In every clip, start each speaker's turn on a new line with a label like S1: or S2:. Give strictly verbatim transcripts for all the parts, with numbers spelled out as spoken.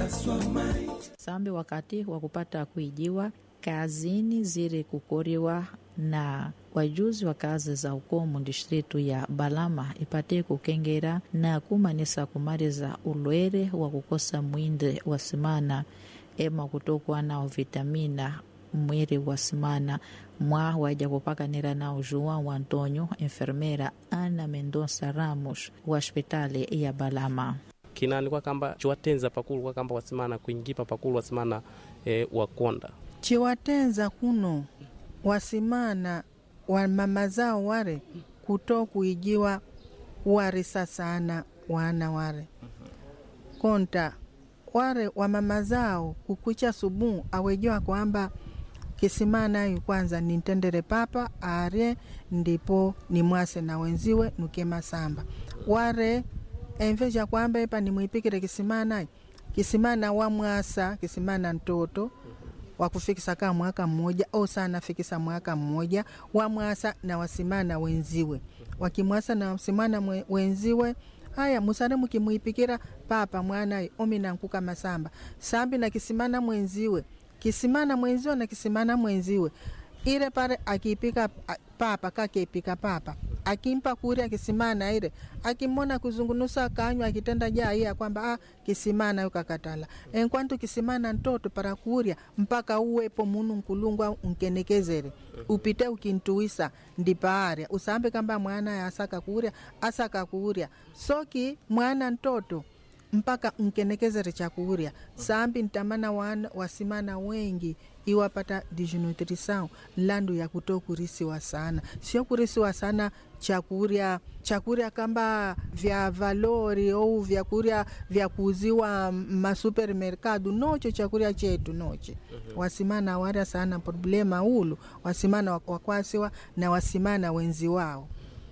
S1: Sambi wakati wa kupata kuijiwa kazini ziri kukoriwa na wajuzi wa kazi za ukomu distritu ya Balama ipate kukengera na kumanisa kumariza ulwere wa kukosa mwinde wa simana ema kutokwa nao vitamina mwiri wa simana mwa waja kupakanira nao João Antonio enfermera Ana Mendonça Ramos wa hospitali ya Balama.
S2: Kinani kwa kamba chiwatenza pakulu kwa kamba wasimana kuingipa pakulu wasimana e, wakonda
S3: chiwatenza kuno wasimana wa mama zao ware kuto kuijiwa warisa sana wana ware konta ware wa mama zao kukucha subu awejewa kwamba kisimana yu kwanza nintendere papa are ndipo ni mwase na wenziwe nukema samba ware enveja kwamba ipa ni muipikire kisimana kisimana wa mwasa kisimana ntoto wakufikisa kama mwaka mmoja au sana fikisa mwaka mmoja wa mwasa na wasimana wenziwe wakimwasa na wasimana wenziwe haya musare mukimuipikira papa mwana omina nkuka masamba sambi na kisimana mwenziwe kisimana mwenziwe na kisimana mwenziwe ile pare akipika papa kake ipika papa akimpa kuria kisimana ile akimona kuzungunusa kanywa akitenda jaa ya kwamba ah kisimana yuka katala enkwantu kisimana ntoto para kuria mpaka uwepo munu nkulungwa unkenekezere upite ukintuisa ndiparia usambe kamba mwana ya asaka kuria asaka kuria soki mwana ntoto mpaka unkenekezere cha kuria sambi ntamana wana wasimana wengi iwapata disnutrition landu ya kutokurisiwa sana sio kurisiwa sana chakuria chakuria kamba vya valori au vya kuria vya kuuziwa ma supermercado nocho chakuria chetu noche uh-huh. Wasimana wara sana problema ulu wasimana wakwasiwa na wasimana wenzi wao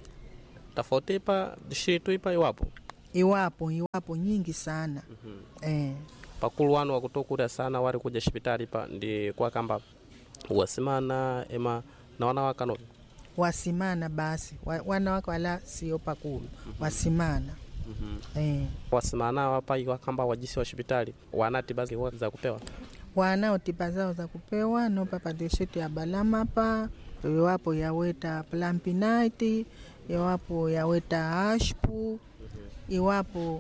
S2: tofauti ipa distritu ipa iwapo
S3: iwapo iwapo nyingi sana uh-huh. eh
S2: pakulu wanu wa kutokuria sana wari kuja hospitali pa ndi kwa kamba wasimana ema na wanawaka no
S3: wasimana basi wanawaka wala sio pakulu mm-hmm. wasimana
S2: mm-hmm.
S3: eh
S2: wasimana wapa kwa kamba wajisi wa hospitali wana tiba za kupewa
S3: wana tiba zao za kupewa no papa district ya Balama pa iwapo yaweta Plampinite iwapo yaweta ashpu mm-hmm. iwapo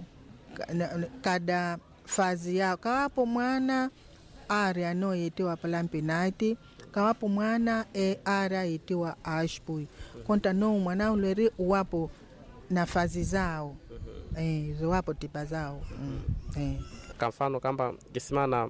S3: kada fazi yao kawapo mwana area no yetiwa Plampinite kawapo mwana e area yetiwa ashpu konta no mwana uleri uwapo na fazi zao eh ziwapo tipa zao mm. eh
S2: kwa mfano kamba kisimana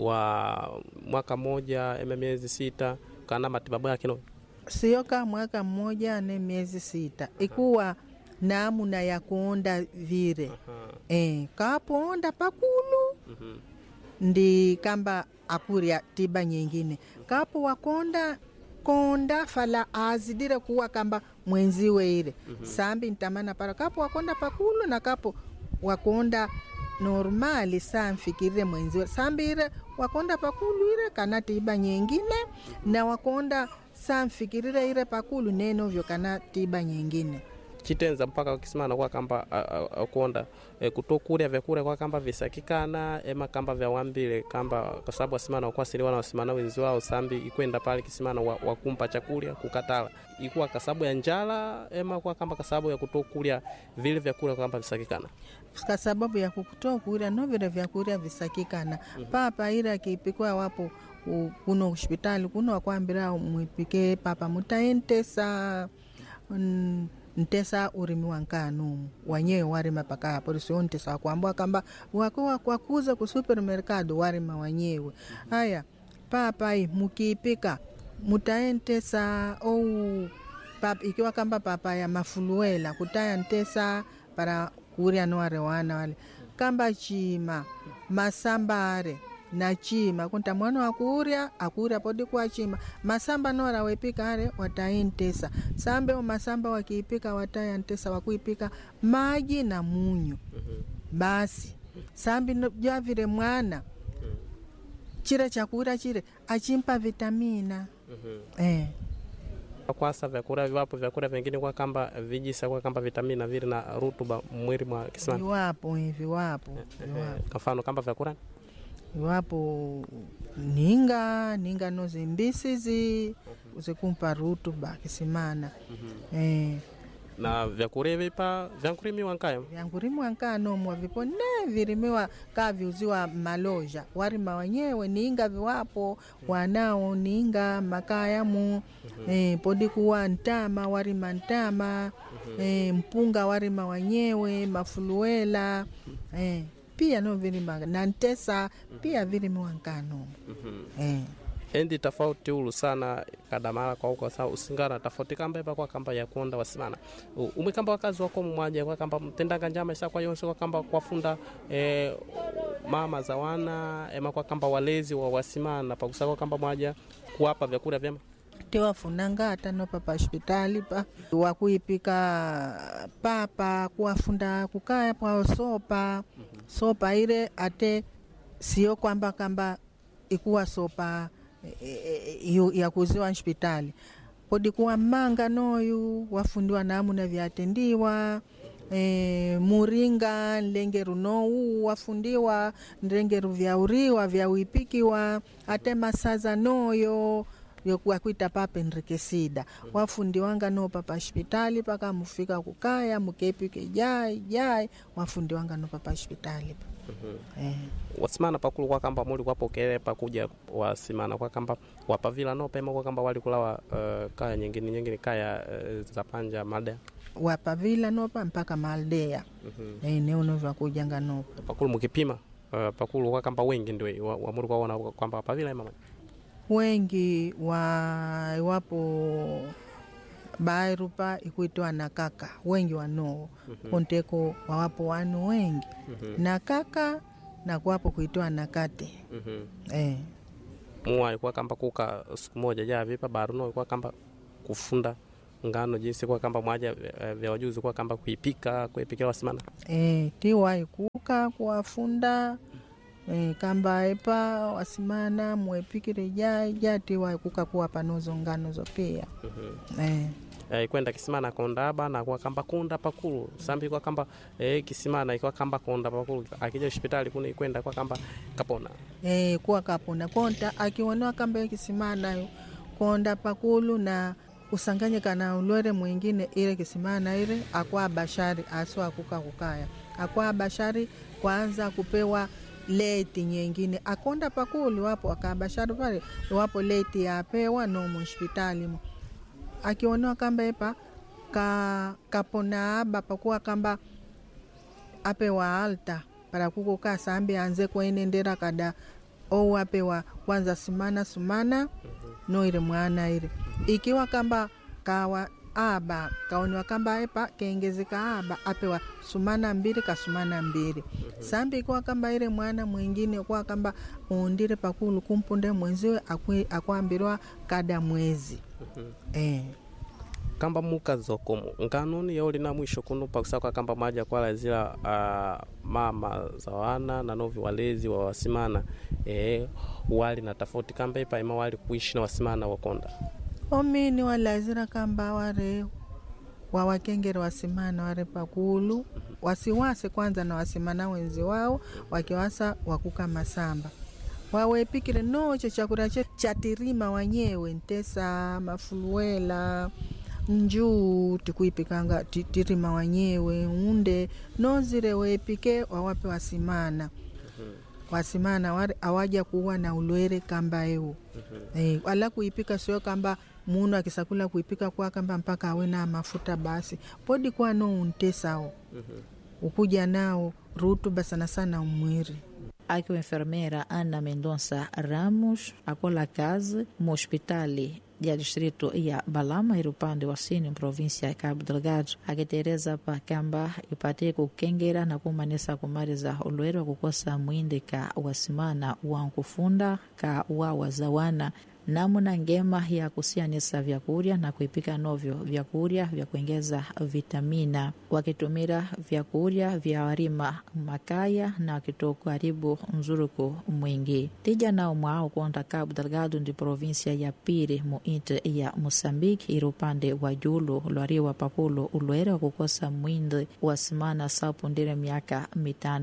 S2: wa mwaka mmoja eme miezi sita kana matibabu yake no
S3: sio kama mwaka mmoja na miezi sita ikuwa namuna ya kuonda vire uh-huh. eh kapo onda pakulu uh-huh. ndi kamba akuria tiba nyingine kapo wakonda konda fala azidire kuwa kamba mwenziwe ile uh-huh. sambi ntamana para kapo wakonda pakulu na kapo wakonda normali saa mfikire mwenziwe sambi ile wakonda pakulu ile kana tiba nyingine na wakonda saa mfikirire ile pakulu neno vyo kana tiba nyingine
S2: chitenza mpaka kisimana kwa kamba akonda e, kutokuria vyakula kwa kamba visakikana ema kamba vya wambile kamba kwa sababu wasimana kwa siliwana wasimana wenzi wao sambi ikwenda pale kisimana wakumpa wa chakula kukatala ikuwa kwa sababu ya njala ema kwa kamba kwa sababu ya kutokuria vile vyakula kwa kamba visakikana
S3: kwa sababu ya kutokuria no vile vyakula visakikana mm-hmm. papa ila kipikwa wapo kuno hospitali kuno wakwambira muipike papa mutaentesa mm, ntesa urimi wankanu wanyewe wari mapaka hapo sio ntesa kwamba kamba wako wakuza ku supermercado wari mawanyewe haya papa hii mukipika mutaentesa au papa ikiwa kamba papa ya mafuluela kutaya ntesa para kuria no wale wana wale kamba chima masambare na chima kunta mwana akuria akuria podi kwa chima masamba nora wepika hare wataintesa sambe o masamba wakiipika watayantesa wakuipika maji na munyu basi sambi no javire mwana chire chakura chire achimpa vitamina eh
S2: kwa sababu vyakula viwapo vyakula vingine kwa kamba vijisa kwa kamba vitamina vile na rutuba mwili mwa kisimana
S3: viwapo hivi wapo
S2: kwa mfano kamba vyakula
S3: iwapo ninga ninga nozimbisizi uzikumpa rutuba kisimana.
S2: Mhm.
S3: eh
S2: Na vyakure vipa vyankurimiwa nkayo
S3: vyankurimwa nkano mwa vipo ne virimiwa ka viuziwa maloja warima wenyewe ninga viwapo wanao ninga makaya mu eh, podi kuwa ntama warima ntama eh, mpunga warima wenyewe mafuluela eh, pia no virima na ntesa pia virimiwa nkano.
S2: Mhm.
S3: eh.
S2: endi tofauti ulu sana kadamala kwa huko sa usingana tofauti kamba ipa kwa kamba ya kuonda wasimana U- umwe kamba wakazi wako mwaje kwa kamba mtendanga njama isa kwa yonse kwa kamba kwa funda eh, mama za wana ema kwa kamba walezi wa wasimana pa kusaka kamba mwaje kuwapa vyakula vyema
S3: Tewafunanga hata no papa hospitali pa wakuipika papa kuwafunda kukaya kwa sopa sopa ile ate sio kwamba kamba ikuwa sopa e, e, ya kuziwa hospitali podi kuwa manga noyu wafundiwa namu na vyatendiwa e, muringa nlengeru nou wafundiwa nlengeru vyauriwa vyauipikiwa ate masaza noyo yokuwakuita pape nrikesida wafundiwanga no papa hospitali paka mufika kukaya mukepike jai jai wafundiwanga no papa hospitali.
S2: Mhm.
S3: eh.
S2: wasimana pakulu kwa kamba muli kwapokele pakuja wasimana kwa kamba wapavila no pema kwa kamba wali kulawa uh, kaya nyingine nyingine kaya uh, za panja mada
S3: Wapavila nopa mpaka maldea.
S2: Mhm.
S3: eh, neuno vakujanga nopa
S2: pakulu mukipima uh, pakulu kwa kamba wengi ndio wa, wa muli kwaona kwamba wapavila mama
S3: wengi wa iwapo bairupa ikuitwa na kaka wengi wanoo
S2: Mhm.
S3: konteko wawapo wanu wengi
S2: Mhm.
S3: na kaka na kuwapo kuitwa na kate.
S2: Mhm.
S3: eh.
S2: Mua kwa kamba kuka siku moja ja vipa baruno kwa kamba kufunda ngano jinsi kwa kamba mwaja eh, vya wajuzi kwa kamba kuipika kuipikia wasimana
S3: eh, tiwai kuka kuwafunda eh, kamba epa wasimana mwepikire jai jati wai kuka kuwa panozo ngano zo pia.
S2: Mhm.
S3: eh.
S2: eh, kwenda kisimana kondaba na kwa kamba kunda pakulu sambi kwa kamba eh, kisimana kwa kamba konda pakulu akija hospitali kuna kwenda kwa kamba kapona
S3: eh, kuwa kapona konta akiwanoa kamba kisimana yo konda pakulu na usanganyika na ulwere mwingine ile kisimana ile akwa bashari aso akuka kukaya akwa bashari kwanza kupewa leti nyingine akonda pakulu wapo akabashari pale wapo leti yapewa no hospitali mo akionwa kamba epa ka kapona aba pakuwa kamba apewa alta para kuko ka sambi anze kuenendera kada o apewa kwanza sumana sumana no ile mwana ile ikiwa kamba kawa aba kaonwa kamba epa keongezeka aba apewa sumana mbili kasumana mbili sambi ikiwa kamba ile mwana mwingine kwa kamba undire pakulu kumpunde mwenziwe akwambirwa kada mwezi.
S2: Mhm.
S3: eh.
S2: kamba muka zokomo nganoni ya uli na mwisho kunu pakusaka kamba maja kwa lazila uh, mama za wana na novi walezi wa wasimana eh, wali na tofauti kamba ipa ima wali kuishi na wasimana wakonda
S3: omini walazira kamba ware wawakengere wasimana ware pakulu wasiwase kwanza na wasimana wenzi wao wakiwasa wakuka masamba wawepikire nocho chakula che chatirima wanyewe ntesa mafuluela njuu tikuipikanga tirima wanyewe unde nozire wepike wawape wasimana.
S2: Mhm.
S3: wasimana ware awaja kuwa na ulwere kamba ewo.
S2: Mhm.
S3: eh, wala kuipika sio kamba munu akisakula kuipika kwa kamba mpaka awe na mafuta basi podi kwa no untesao.
S2: Mhm.
S3: ukuja nao rutuba sana sana umwiri.
S1: Akiwa enfermeira Ana Mendonça Ramos akola kazi mu hospitali ya distrito ya Balama iri upande wa sini provinsia ya Cabo Delgado akitereza pa kamba ipate kukengera na kumanisa kumariza ulwere wa kukosa mwindi ka wasimana wa nkufunda ka wa wazawana namuna ngema ya kusianisa vyakurya na kuipika novyo vyakurya vya kuongeza vitamina wakitumira vyakurya vya warima makaya na wakitoku karibu nzuruku mwingi tija nao mwao kuonda Cabo Delgado ndi provinsia ya pili mu inte ya Mosambiki iri upande wa julu lwariwa pakulu ulwere wa kukosa mwindi wasimana sapu ndire miaka mitano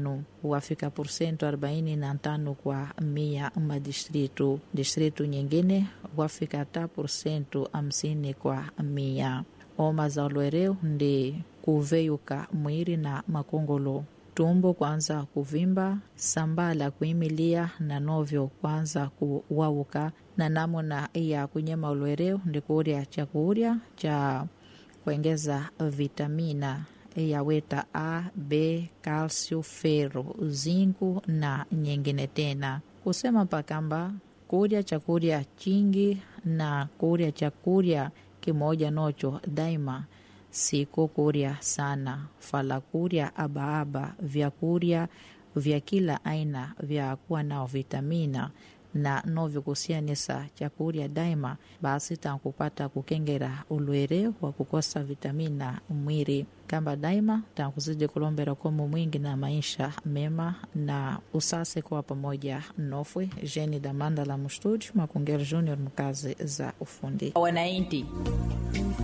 S1: wafika porcento arobaini na tano kwa mia madistritu. Distritu nyingine wafika ta porcento hamsini kwa mia. Homa za ulwereu ndi kuveyuka mwiri na makongolo, tumbo kwanza kuvimba, sambala kuimilia na novyo kwanza kuwauka, na namuna ya kunyema ulwereu ndi kurya chakurya cha kuongeza vitamina ya weta A, B, kalsio, fero, zinku na nyingine tena. Kusema pakamba kurya chakurya chingi na kurya chakurya kimoja nocho daima siko kurya sana. Fala kurya abaaba vyakurya vya kila aina vya kuwa nao vitamina na novyo kusianisa chakurya daima, basi tankupata kukengera ulwere wa kukosa vitamina mwiri. Kamba daima tankuzidi kulombera komu mwingi na maisha mema na usase kwa pamoja nofwe. Jeni Damanda la Mustudi Makungeri Junior, mkazi za ufundi.
S4: Wanainti